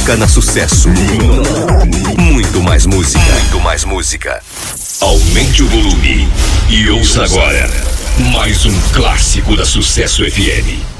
toca na Sucesso. Muito mais música. Muito mais música. Aumente o volume e ouça agora mais um clássico da Sucesso FM.